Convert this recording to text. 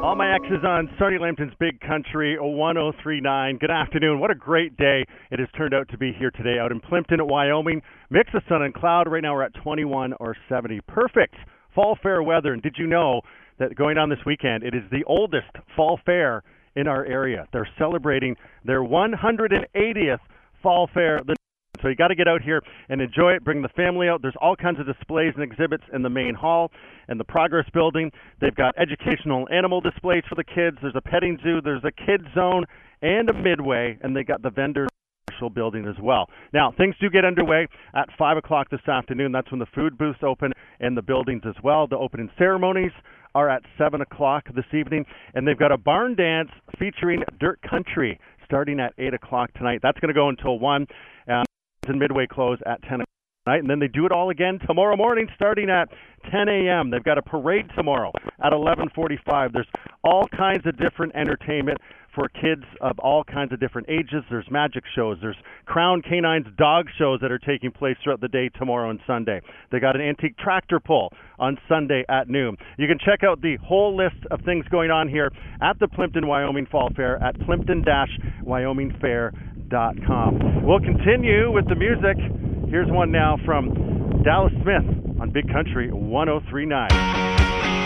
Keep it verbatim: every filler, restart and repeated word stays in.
All my X's on Sarnia Lambton's Big Country one oh three point nine. Good afternoon. What a great day it has turned out to be here today out in Plimpton, Wyoming. Mix of sun and cloud. Right now we're at twenty-one or seventy. Perfect fall fair weather. And did you know that going on this weekend, it is the oldest fall fair in our area. They're celebrating their one hundred eightieth fall fair. So you got to get out here and enjoy it. Bring the family out. There's all kinds of displays and exhibits in the main hall and the Progress Building. They've got educational animal displays for the kids. There's a petting zoo. There's a kids zone and a midway, and they got the vendors building as well. Now, things do get underway at five o'clock this afternoon. That's when the food booths open and the buildings as well. The opening ceremonies are at seven o'clock this evening, and they've got a barn dance featuring Dirt Country starting at eight o'clock tonight. That's going to go until one. Um, and midway close at ten o'clock tonight, and then they do it all again tomorrow morning starting at ten a.m. They've got a parade tomorrow at eleven forty-five. There's all kinds of different entertainment for kids of all kinds of different ages. There's magic shows. There's Crown Canine's dog shows that are taking place throughout the day tomorrow and Sunday. They got an antique tractor pull on Sunday at noon. You can check out the whole list of things going on here at the Plimpton, Wyoming Fall Fair at plimpton dash wyoming fair dot com. We'll continue with the music. Here's one now from Dallas Smith on Big Country one oh three point nine.